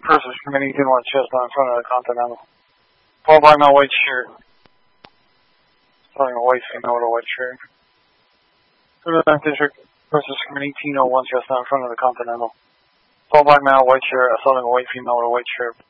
Versus committee 2-1 chestnut in front of the Continental. Tall black male, white shirt. Starting a white female with a white shirt. 9th District versus committee 1 chestnut in front of the Continental. Tall black male, white shirt, assaulting a white female with a white shirt.